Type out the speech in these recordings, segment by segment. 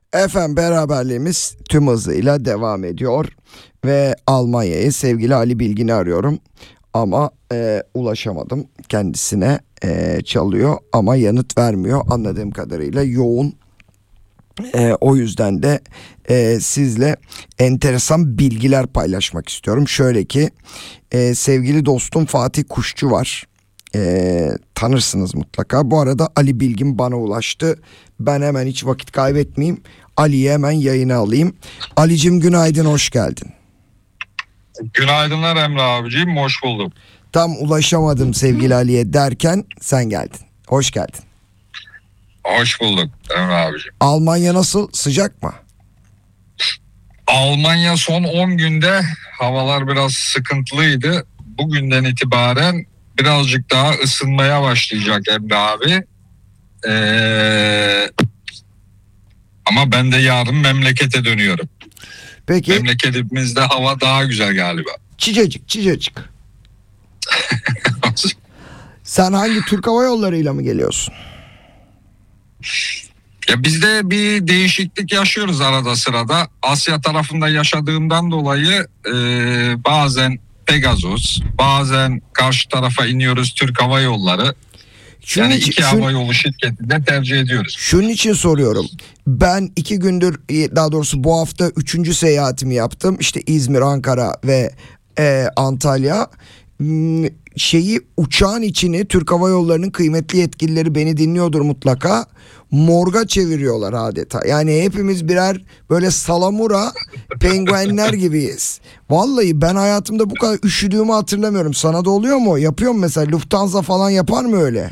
Efendim beraberliğimiz tüm hızıyla devam ediyor ve Almanya'yı sevgili Ali Bilgin'i arıyorum ama ulaşamadım kendisine. Çalıyor ama yanıt vermiyor anladığım kadarıyla, yoğun. O yüzden de sizle enteresan bilgiler paylaşmak istiyorum. Şöyle ki sevgili dostum Fatih Kuşçu var. Tanırsınız mutlaka. Bu arada Ali Bilgin bana ulaştı. Ben hemen hiç vakit kaybetmeyeyim, Ali'yi hemen yayına alayım. Ali'cim günaydın, hoş geldin. Günaydınlar Emre abiciğim, hoş buldum. Tam ulaşamadım sevgili Ali'ye derken sen geldin. Hoş geldin. Hoş bulduk Emre abiciğim. Almanya nasıl? Sıcak mı? Almanya son 10 günde havalar biraz sıkıntılıydı. Bugünden itibaren birazcık daha ısınmaya başlayacak Emre abi. Ama ben de yarın memlekete dönüyorum. Peki. Memleketimizde hava daha güzel galiba. Çicacık. Sen hangi Türk Hava Yolları'yla mı geliyorsun? Ya biz de bir değişiklik yaşıyoruz arada sırada. Asya tarafında yaşadığımdan dolayı bazen Pegasus, bazen karşı tarafa iniyoruz Türk Hava Yolları. İki hava yolu şirketini tercih ediyoruz. Şunun için soruyorum. Ben 2 gündür, daha doğrusu bu hafta 3. seyahatimi yaptım. İşte İzmir, Ankara ve Antalya. Uçağın içini, Türk Hava Yolları'nın kıymetli yetkilileri beni dinliyordur mutlaka, morga çeviriyorlar adeta. Yani hepimiz birer böyle salamura penguenler gibiyiz. Vallahi ben hayatımda bu kadar üşüdüğümü hatırlamıyorum. Sana da oluyor mu? Yapıyor mu mesela? Lufthansa falan yapar mı öyle?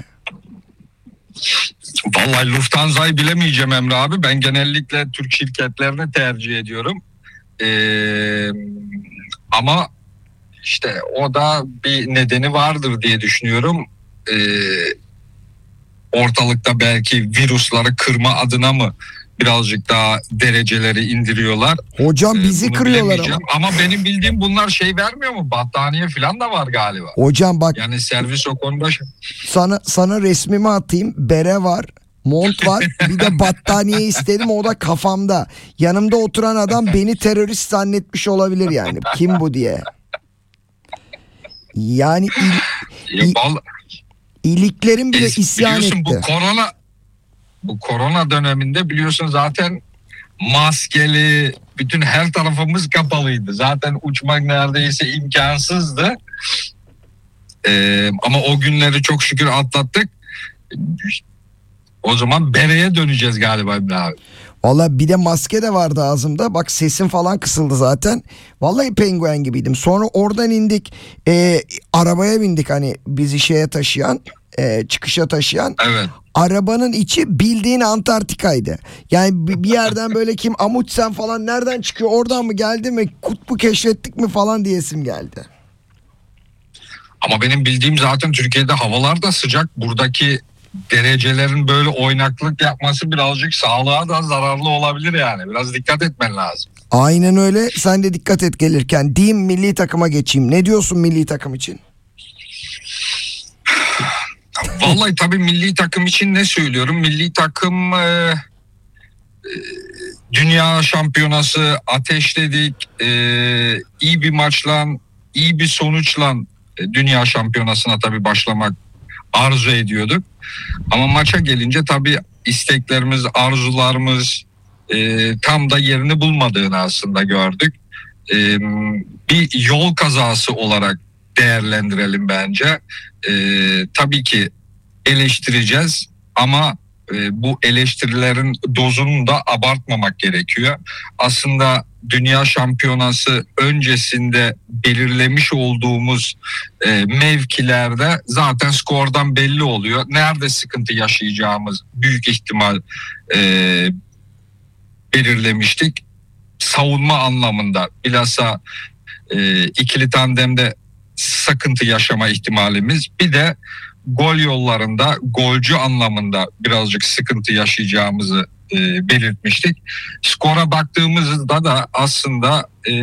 Vallahi Lufthansa'yı bilemeyeceğim Emre abi. Ben genellikle Türk şirketlerini tercih ediyorum. Ama işte o da bir nedeni vardır diye düşünüyorum. Ortalıkta belki virüsleri kırma adına mı birazcık daha dereceleri indiriyor? Hocam bizi kırıyorlar ama benim bildiğim bunlar şey vermiyor mu? Battaniye falan da var galiba. Hocam bak. Yani servis o konuda. Sana resmimi atayım. Bere var. Mont var. Bir de battaniye istedim, o da kafamda. Yanımda oturan adam beni terörist zannetmiş olabilir yani. Kim bu diye. Yani iliklerim bile isyan etti. Bu korona döneminde biliyorsun zaten maskeli, bütün her tarafımız kapalıydı. Zaten uçmak neredeyse imkansızdı. Ama o günleri çok şükür atlattık. O zaman bereye döneceğiz galiba abi. Valla bir de maske de vardı ağzımda. Bak sesim falan kısıldı zaten. Vallahi penguen gibiydim. Sonra oradan indik. Arabaya bindik, hani bizi şeye taşıyan, çıkışa taşıyan. Evet. Arabanın içi bildiğin Antarktika'ydı. Yani bir yerden böyle kim Amundsen falan nereden çıkıyor, oradan mı geldi mi, kutbu keşfettik mi falan diyesim geldi. Ama benim bildiğim zaten Türkiye'de havalar da sıcak. Buradaki derecelerin böyle oynaklık yapması birazcık sağlığa da zararlı olabilir yani. Biraz dikkat etmen lazım. Aynen öyle. Sen de dikkat et gelirken. Diyeyim, milli takıma geçeyim. Ne diyorsun milli takım için? Vallahi tabii milli takım için ne söylüyorum? Milli takım dünya şampiyonası ateşledik. İyi bir maçla, iyi bir sonuçla dünya şampiyonasına tabii başlamak arzu ediyorduk. Ama maça gelince tabii isteklerimiz, arzularımız tam da yerini bulmadığını aslında gördük. Bir yol kazası olarak değerlendirelim bence. Tabii ki eleştireceğiz ama bu eleştirilerin dozunu da abartmamak gerekiyor. Aslında dünya şampiyonası öncesinde belirlemiş olduğumuz mevkilerde zaten skordan belli oluyor. Nerede sıkıntı yaşayacağımız büyük ihtimal belirlemiştik. Savunma anlamında bilhassa ikili tandemde sıkıntı yaşama ihtimalimiz, bir de gol yollarında golcü anlamında birazcık sıkıntı yaşayacağımızı belirtmiştik. Skora baktığımızda da aslında